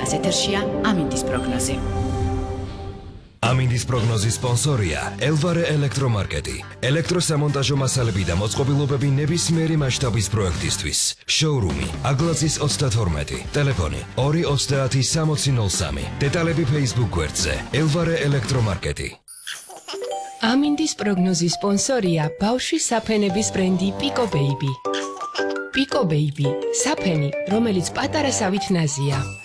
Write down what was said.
უკანასკნელს ეთერშია ამინდის პროგნოზი. ამინდის პროგნოზის სპონსორია ელვარე ელექტრომარკეტი. ელექტროსამონტაჟო მასალები და მოწყობილობები ნებისმიერი მასშტაბის პროექტისთვის. შოურუმი აგლაცის 32, ტელეფონი 230 დეტალები Facebook გვერდზე ელვარე ელექტრომარკეტი. ამინდის პროგნოზის სპონსორია ბავშვის საფენების ბრენდი Pico Baby. Pico Baby, საფენი, რომელიც პატარა სავით ნაზია.